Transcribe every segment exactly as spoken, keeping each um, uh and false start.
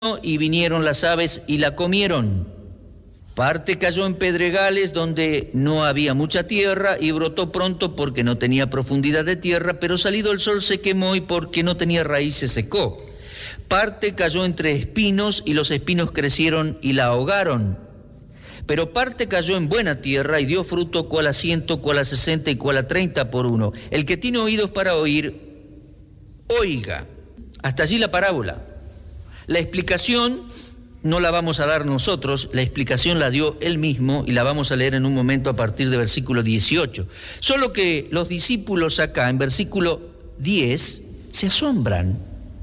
y vinieron las aves y la comieron. Parte cayó en pedregales donde no había mucha tierra y brotó pronto porque no tenía profundidad de tierra, pero salido el sol se quemó y porque no tenía raíz se secó. Parte cayó entre espinos y los espinos crecieron y la ahogaron. Pero parte cayó en buena tierra y dio fruto cual a ciento, cual a sesenta y cual a treinta por uno. El que tiene oídos para oír, oiga. Hasta allí la parábola. La explicación no la vamos a dar nosotros, la explicación la dio él mismo y la vamos a leer en un momento a partir de versículo dieciocho. Solo que los discípulos acá, en versículo diez, se asombran.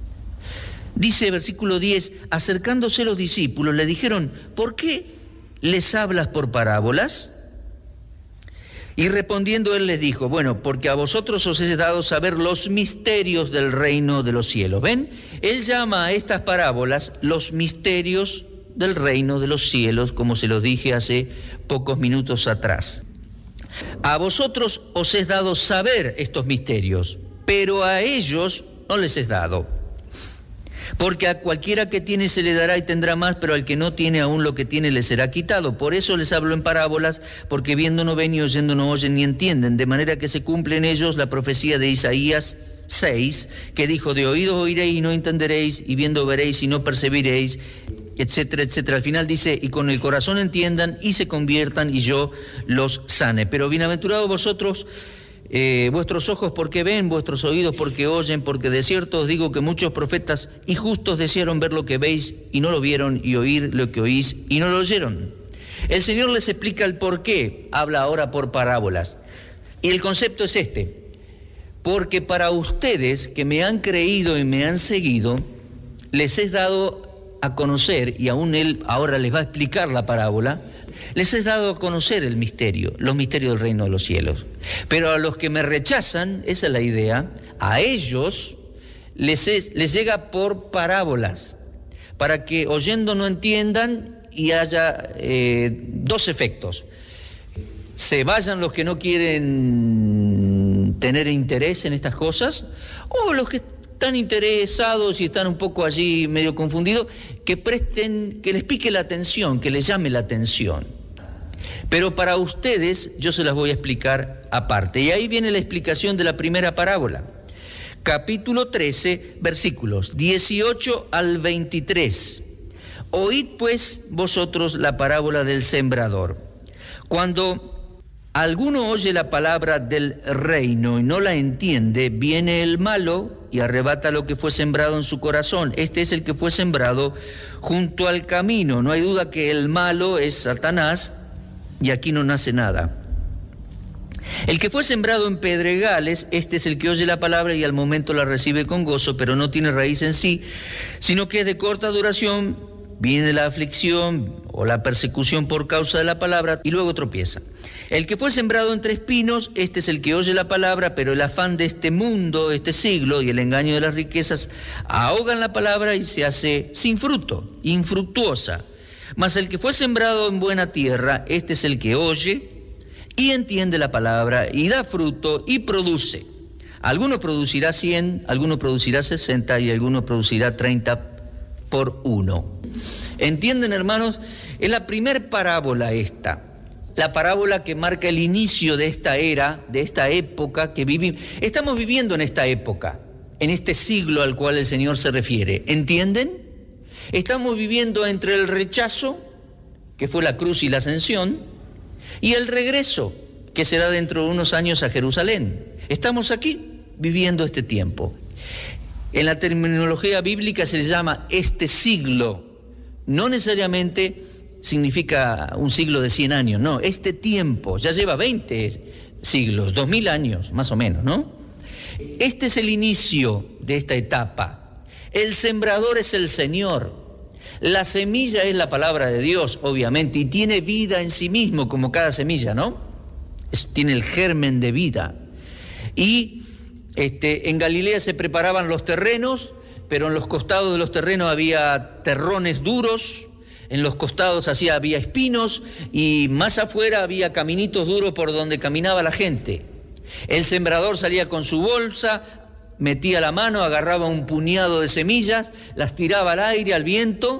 Dice versículo diez, acercándose los discípulos le dijeron, ¿por qué les hablas por parábolas? Y respondiendo él les dijo, bueno, porque a vosotros os he dado saber los misterios del reino de los cielos. ¿Ven? Él llama a estas parábolas los misterios del reino de los cielos, como se los dije hace pocos minutos atrás. A vosotros os he dado saber estos misterios, pero a ellos no les he dado. Porque a cualquiera que tiene se le dará y tendrá más, pero al que no tiene aún lo que tiene le será quitado. Por eso les hablo en parábolas, porque viendo no ven y oyendo no oyen ni entienden, de manera que se cumple en ellos la profecía de Isaías seis, que dijo, de oídos oiréis y no entenderéis, y viendo veréis y no percibiréis, etcétera, etcétera. Al final dice, y con el corazón entiendan y se conviertan y yo los sane. Pero bienaventurados vosotros, Eh, vuestros ojos porque ven, vuestros oídos porque oyen, porque de cierto os digo que muchos profetas y justos desearon ver lo que veis y no lo vieron, y oír lo que oís y no lo oyeron. El Señor les explica el por qué habla ahora por parábolas. Y el concepto es este: porque para ustedes que me han creído y me han seguido, les he dado a conocer, y aún Él ahora les va a explicar la parábola, les he dado a conocer el misterio, los misterios del reino de los cielos. Pero a los que me rechazan, esa es la idea, a ellos les, es, les llega por parábolas, para que oyendo no entiendan y haya eh, dos efectos. Se vayan los que no quieren tener interés en estas cosas, o los que están interesados y están un poco allí medio confundidos, que presten, que les pique la atención, que les llame la atención. Pero para ustedes yo se las voy a explicar aparte. Y ahí viene la explicación de la primera parábola. Capítulo trece, versículos dieciocho al veintitrés. Oíd pues vosotros la parábola del sembrador. Cuando alguno oye la palabra del reino y no la entiende, viene el malo y arrebata lo que fue sembrado en su corazón. Este es el que fue sembrado junto al camino. No hay duda que el malo es Satanás y aquí no nace nada. El que fue sembrado en pedregales, este es el que oye la palabra y al momento la recibe con gozo, pero no tiene raíz en sí, sino que es de corta duración, viene la aflicción o la persecución por causa de la palabra y luego tropieza. El que fue sembrado entre espinos, este es el que oye la palabra, pero el afán de este mundo, de este siglo y el engaño de las riquezas ahogan la palabra y se hace sin fruto, infructuosa. Mas el que fue sembrado en buena tierra, este es el que oye y entiende la palabra y da fruto y produce. Alguno producirá cien, alguno producirá sesenta y alguno producirá treinta por uno. ¿Entienden, hermanos? Es la primer parábola esta. La parábola que marca el inicio de esta era, de esta época que vivimos. Estamos viviendo en esta época, en este siglo al cual el Señor se refiere. ¿Entienden? Estamos viviendo entre el rechazo, que fue la cruz y la ascensión, y el regreso, que será dentro de unos años a Jerusalén. Estamos aquí viviendo este tiempo. En la terminología bíblica se le llama este siglo, no necesariamente significa un siglo de cien años, no, este tiempo ya lleva veinte siglos, dos mil años más o menos, ¿no? Este es el inicio de esta etapa. El sembrador es el Señor, la semilla es la palabra de Dios, obviamente, y tiene vida en sí mismo como cada semilla, ¿no? Es, tiene el germen de vida. Y este, en Galilea se preparaban los terrenos, pero en los costados de los terrenos había terrones duros. En los costados así había espinos y más afuera había caminitos duros por donde caminaba la gente. El sembrador salía con su bolsa, metía la mano, agarraba un puñado de semillas, las tiraba al aire, al viento,